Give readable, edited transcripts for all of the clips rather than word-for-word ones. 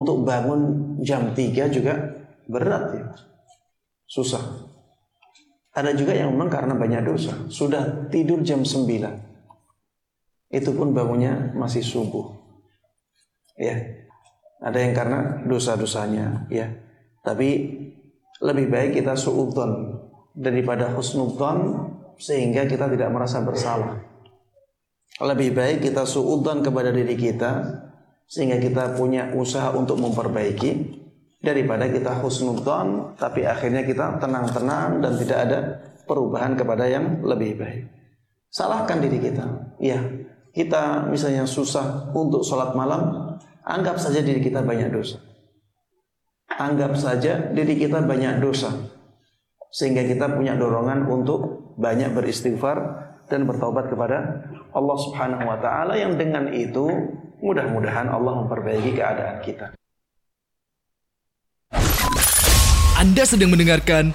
untuk bangun jam 3 juga berat ya. Susah. Ada juga yang memang karena banyak dosa, sudah tidur jam 9. Itu pun bangunnya masih subuh. Ya. Ada yang karena dosa-dosanya ya. Tapi lebih baik kita suudzon daripada husnudzon sehingga kita tidak merasa bersalah. Lebih baik kita suudzon kepada diri kita sehingga kita punya usaha untuk memperbaiki daripada kita husnudzon tapi akhirnya kita tenang-tenang dan tidak ada perubahan kepada yang lebih baik. Salahkan diri kita. Ya, kita misalnya susah untuk sholat malam, anggap saja diri kita banyak dosa. Anggap saja diri kita banyak dosa sehingga kita punya dorongan untuk banyak beristighfar dan bertaubat kepada Allah Subhanahu wa taala, yang dengan itu mudah-mudahan Allah memperbaiki keadaan kita. Anda sedang mendengarkan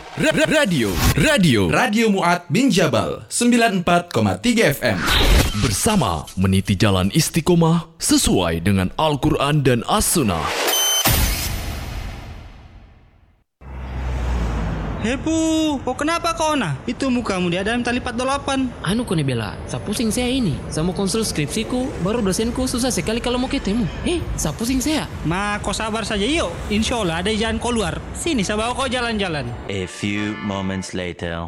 Radio Mu'ad bin Jabal 94,3 FM. Bersama meniti jalan istiqomah sesuai dengan Al-Quran dan As-Sunnah. Hepu, kok kenapa kau nah? Itu mukamu dia dalam tali 48. Anu kone bela, sa pusing saya ini. Sama konsul skripsiku, baru dosenku susah sekali kalau mau ketemu. Sa pusing saya. Ma, kau sabar saja yuk. Insya Allah ada jalan keluar. Sini, saya bawa kau jalan-jalan. A few moments later.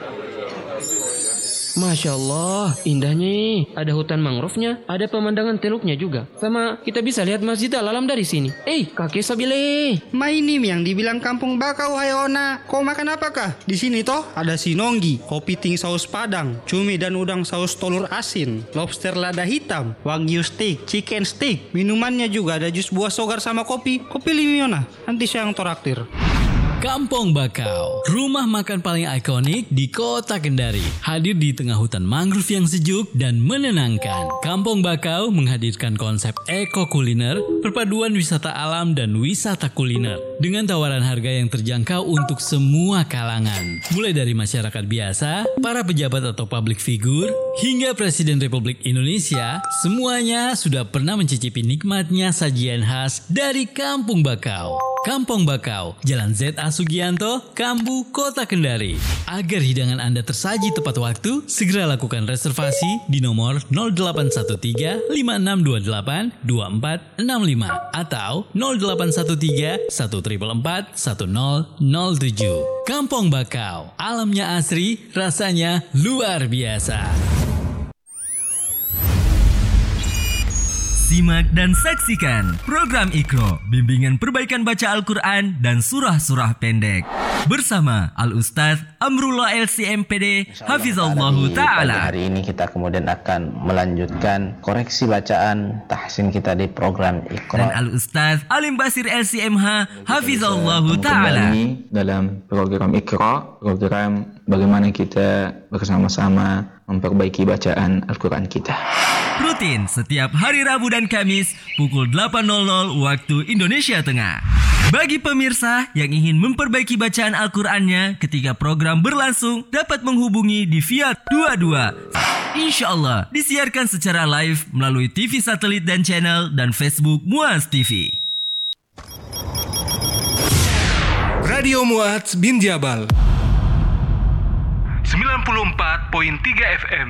Masya Allah, indahnya. Ada hutan mangrove-nya, ada pemandangan teluknya juga. Sama kita bisa lihat Masjid Al-Alam dari sini. Kakek Sabile. Ma, ini yang dibilang kampung bakau, hai Ona. Kau makan apakah? Di sini toh ada sinonggi, kopi ting saus padang, cumi dan udang saus telur asin, lobster lada hitam, wagyu steak, chicken steak. Minumannya juga ada jus buah sogar sama kopi. Kopi pilih Ona, nanti saya yang toraktir. Kampung Bakau, rumah makan paling ikonik di kota Kendari. Hadir di tengah hutan mangrove yang sejuk dan menenangkan. Kampung Bakau menghadirkan konsep eko kuliner, perpaduan wisata alam dan wisata kuliner. Dengan tawaran harga yang terjangkau untuk semua kalangan. Mulai dari masyarakat biasa, para pejabat atau public figure, hingga Presiden Republik Indonesia, semuanya sudah pernah mencicipi nikmatnya sajian khas dari Kampung Bakau. Kampung Bakau, Jalan Z.A. Sugianto, Kambu, Kota Kendari. Agar hidangan Anda tersaji tepat waktu, segera lakukan reservasi di nomor 0813 5628 2465 atau 0813 1444 1007. Kampung Bakau, alamnya asri, rasanya luar biasa. Simak dan saksikan program Iqra, bimbingan perbaikan baca Al-Quran dan surah-surah pendek. Bersama Al-Ustaz Amrullah LCMPD, Hafizallahu Ta'ala. Hari ini kita kemudian akan melanjutkan koreksi bacaan tahsin kita di program Iqra. Dan Al-Ustaz Alim Basir LCMH, Hafizallahu Ta'ala. Dalam program Iqra, program bagaimana kita bersama-sama memperbaiki bacaan Al-Quran kita. Rutin setiap hari Rabu dan Kamis pukul 8.00 waktu Indonesia Tengah. Bagi pemirsa yang ingin memperbaiki bacaan Al-Qurannya ketika program berlangsung, dapat menghubungi di via 22. Insya Allah disiarkan secara live melalui TV satelit dan channel dan Facebook Muaz TV. Radio Mu'ad bin Jabal 94,3 FM.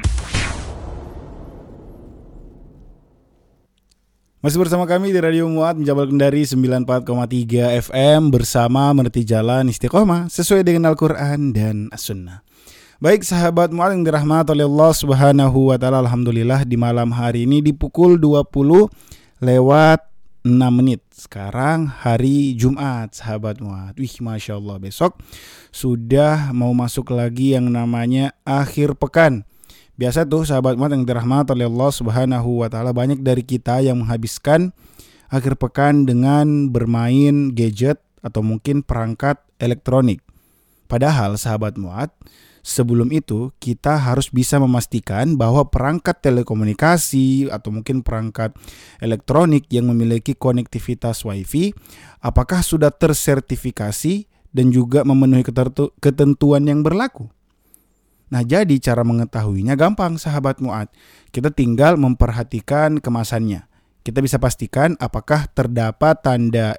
Masih bersama kami di Radio Mu'ad Menjabal Kendari 94,3 FM bersama meniti jalan istiqomah sesuai dengan Al-Quran dan As-Sunnah. Baik sahabat Mu'ad yang dirahmati oleh Allah Subhanahu wa Ta'ala, alhamdulillah di malam hari ini di pukul 20 lewat 6 menit. Sekarang hari Jumat sahabat Mu'ad. Masya Allah, besok sudah mau masuk lagi yang namanya akhir pekan. Biasa tuh sahabat Mu'ad yang dirahmati oleh Allah Subhanahu wa Ta'ala, banyak dari kita yang menghabiskan akhir pekan dengan bermain gadget atau mungkin perangkat elektronik. Padahal sahabat Mu'ad, sebelum itu kita harus bisa memastikan bahwa perangkat telekomunikasi atau mungkin perangkat elektronik yang memiliki konektivitas WiFi apakah sudah tersertifikasi dan juga memenuhi ketentuan yang berlaku. Nah, jadi cara mengetahuinya gampang sahabat Mu'ad. Kita tinggal memperhatikan kemasannya. Kita bisa pastikan apakah terdapat tanda